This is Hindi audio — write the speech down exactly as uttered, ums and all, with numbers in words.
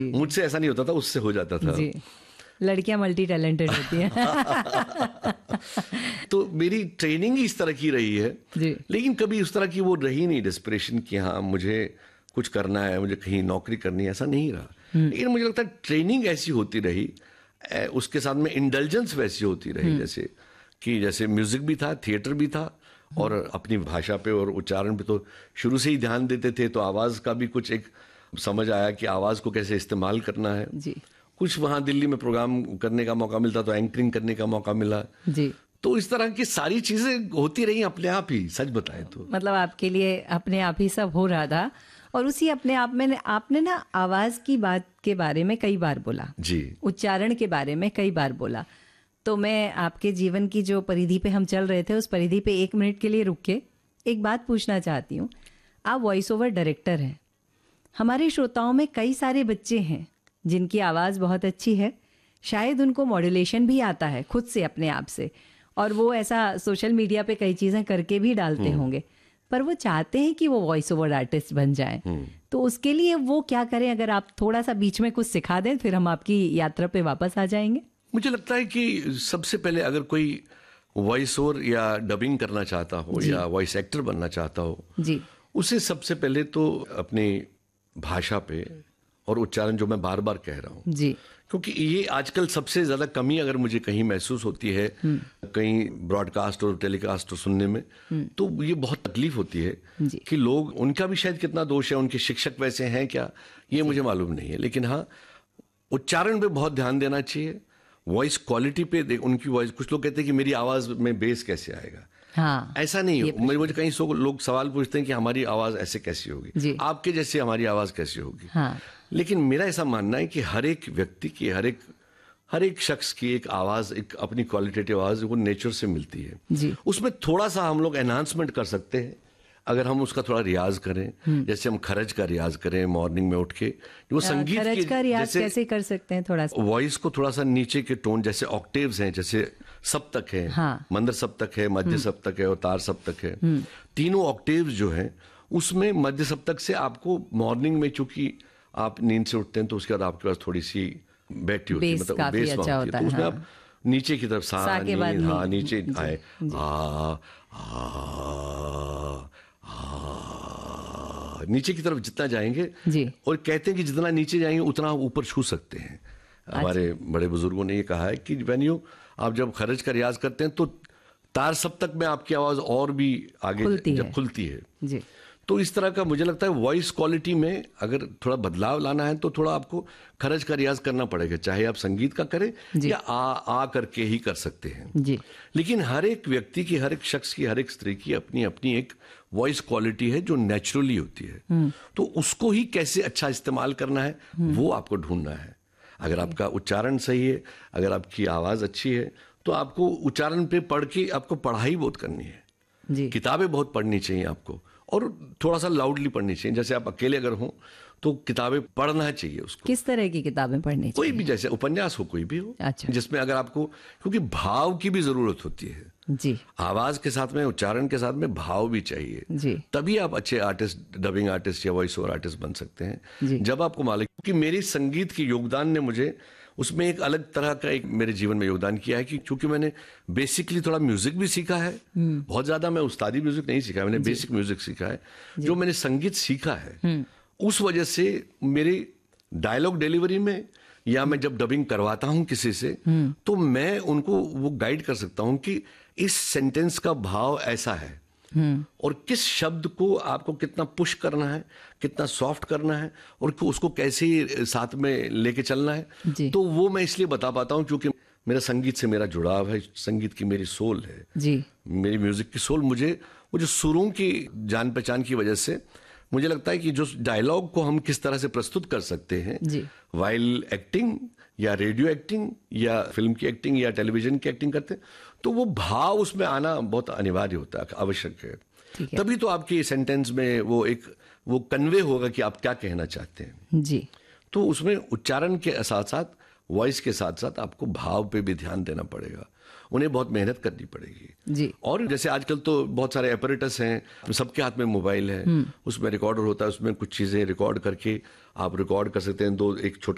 मुझसे ऐसा नहीं होता था, उससे हो जाता था जी। लड़कियां मल्टी टैलेंटेड होती हैं। तो मेरी ट्रेनिंग ही इस तरह की रही है जी। लेकिन कभी उस तरह की वो रही नहीं डेस्परेशन कि हाँ मुझे कुछ करना है, मुझे कहीं नौकरी करनी है, ऐसा नहीं रहा। लेकिन मुझे लगता है ट्रेनिंग ऐसी होती रही, उसके साथ में इंडल्जेंस वैसी होती रही, जैसे कि जैसे म्यूजिक भी था, थिएटर भी था, और अपनी भाषा पे और उच्चारण पे तो शुरू से ही ध्यान देते थे। तो आवाज का भी कुछ एक समझ आया कि आवाज को कैसे इस्तेमाल करना है जी। कुछ वहां दिल्ली में प्रोग्राम करने का मौका मिलता तो एंकरिंग करने का मौका मिला जी। तो इस तरह की सारी चीजें होती रही अपने आप ही, सच बताएं तो। मतलब आपके लिए अपने आप ही सब हो रहा था, और उसी अपने आप में आपने ना आवाज की बात के बारे में कई बार बोला जी, उच्चारण के बारे में कई बार बोला। तो मैं आपके जीवन की जो परिधि पे हम चल रहे थे उस परिधि पे एक मिनट के लिए रुक के एक बात पूछना चाहती हूँ। आप वॉइस ओवर डायरेक्टर हैं। हमारे श्रोताओं में कई सारे बच्चे हैं जिनकी आवाज़ बहुत अच्छी है, शायद उनको मॉड्यूलेशन भी आता है खुद से अपने आप से, और वो ऐसा सोशल मीडिया पे कई चीज़ें करके भी डालते होंगे, पर वो चाहते हैं कि वो वॉइस ओवर आर्टिस्ट बन जाएं। तो उसके लिए वो क्या करें? अगर आप थोड़ा सा बीच में कुछ सिखा दें, फिर हम आपकी यात्रा पे वापस आ जाएंगे। मुझे लगता है कि सबसे पहले अगर कोई वॉइस ओवर या डबिंग करना चाहता हो या वॉइस एक्टर बनना चाहता हो जी, उसे सबसे पहले तो अपनी भाषा पे और उच्चारण, जो मैं बार बार कह रहा हूँ जी, क्योंकि ये आजकल सबसे ज्यादा कमी अगर मुझे कहीं महसूस होती है कहीं ब्रॉडकास्ट और टेलीकास्ट सुनने में, तो ये बहुत तकलीफ होती है कि लोग, उनका भी शायद कितना दोष है, उनके शिक्षक वैसे हैं क्या, ये मुझे मालूम नहीं है, लेकिन हाँ उच्चारण पे बहुत ध्यान देना चाहिए। वॉइस क्वालिटी पे देख, उनकी वॉइस, कुछ लोग कहते हैं कि मेरी आवाज में बेस कैसे आएगा। हाँ, ऐसा नहीं हो। मुझे मुझे कहीं सो लोग सवाल पूछते हैं कि हमारी आवाज ऐसे कैसी होगी, आपके जैसे हमारी आवाज कैसी होगी। हाँ। लेकिन मेरा ऐसा मानना है कि हर एक व्यक्ति की, हर एक हर एक शख्स की एक आवाज, एक अपनी क्वालिटेटिव आवाज वो नेचर से मिलती है जी। उसमें थोड़ा सा हम लोग एनहांसमेंट कर सकते हैं अगर हम उसका थोड़ा रियाज करें। जैसे हम खरज का रियाज करें मॉर्निंग में उठ के, वो संगीत खरज का रियाज कैसे कर सकते हैं? थोड़ा सा वॉइस को थोड़ा सा नीचे के टोन, जैसे ऑक्टेव्स हैं, जैसे सप्तक है, हाँ। मंद्र सप्तक है, मध्य सप्तक है और तार सप्तक है। तीनों ऑक्टेव्स जो हैं उसमें मध्य सप्तक से आपको मॉर्निंग में, चूंकि आप नींद से उठते हैं तो उसके बाद आपके पास थोड़ी सी बैठी होती है, मतलब बेस अच्छा होता है, तो उसमें आप नीचे की तरफ सा, नींद, हाँ नीचे आए, आ आ, नीचे की तरफ जितना जाएंगे जी। और कहते हैं कि जितना नीचे जाएंगे उतना ऊपर छू सकते हैं। हमारे बड़े बुजुर्गों ने ये कहा है कि व्हेन यू, आप जब खरज का रियाज करते हैं तो तार सप्तक में आपकी आवाज और भी आगे खुलती जब है। खुलती है जी। तो इस तरह का मुझे लगता है वॉइस क्वालिटी में अगर थोड़ा बदलाव लाना है तो थोड़ा आपको खरज का रियाज करना पड़ेगा, चाहे आप संगीत का करें या आ आ करके ही कर सकते हैं जी। लेकिन हर एक व्यक्ति की, हर एक शख्स की, हर एक स्त्री की अपनी अपनी एक वॉइस क्वालिटी है जो नेचुरली होती है, तो उसको ही कैसे अच्छा इस्तेमाल करना है वो आपको ढूंढना है। अगर आपका उच्चारण सही है, अगर आपकी आवाज अच्छी है, तो आपको उच्चारण पे पढ़ के आपको पढ़ाई बहुत करनी है जी। किताबें बहुत पढ़नी चाहिए आपको, और थोड़ा सा लाउडली पढ़नी चाहिए। जैसे आप अकेले अगर हो तो किताबें पढ़ना चाहिए उसको। किस तरह की किताबें पढ़नी चाहिए? कोई भी, जैसे उपन्यास हो, कोई भी हो, अच्छा। जिसमें अगर आपको, क्योंकि भाव की भी जरूरत होती है जी। आवाज के साथ में, उच्चारण के साथ में भाव भी चाहिए जी। तभी आप अच्छे आर्टिस्ट, डबिंग आर्टिस्ट या वॉइस ओवर आर्टिस्ट बन सकते हैं जब आपको मालूम। क्योंकि मेरी संगीत की योगदान ने मुझे उसमें एक अलग तरह का एक मेरे जीवन में योगदान किया है कि चूंकि मैंने बेसिकली थोड़ा म्यूजिक भी सीखा है, बहुत ज्यादा मैं उस्तादी म्यूजिक नहीं सीखा है, मैंने बेसिक म्यूजिक सीखा है। जो मैंने संगीत सीखा है उस वजह से मेरी डायलॉग डिलीवरी में, या मैं जब डबिंग करवाता हूं किसी से, तो मैं उनको वो गाइड कर सकता हूं कि इस सेंटेंस का भाव ऐसा है और किस शब्द को आपको कितना पुश करना है, कितना सॉफ्ट करना है, और उसको कैसे साथ में लेके चलना है। तो वो मैं इसलिए बता पाता हूं क्योंकि मेरा संगीत से मेरा जुड़ाव है, संगीत की मेरी सोल है जी। मेरी म्यूजिक की सोल, मुझे वो जो सुरों की जान पहचान की वजह से मुझे लगता है कि जो डायलॉग को हम किस तरह से प्रस्तुत कर सकते हैं वाइल एक्टिंग या रेडियो एक्टिंग या फिल्म की एक्टिंग या टेलीविजन की एक्टिंग करते हैं, तो वो भाव उसमें आना बहुत अनिवार्य होता है, आवश्यक है, है। तभी तो आपकी सेंटेंस में वो एक वो कन्वे होगा कि आप क्या कहना चाहते हैं जी। तो उसमें उच्चारण के साथ साथ, वॉइस के साथ साथ आपको भाव पे भी ध्यान देना पड़ेगा, उन्हें बहुत मेहनत करनी पड़ेगी जी। और जैसे आजकल तो बहुत सारे एपरेटस हैं, सबके हाथ में मोबाइल है, उसमें रिकॉर्डर होता है, उसमें कुछ चीजें रिकॉर्ड करके आप रिकॉर्ड कर सकते हैं। दो एक छोटा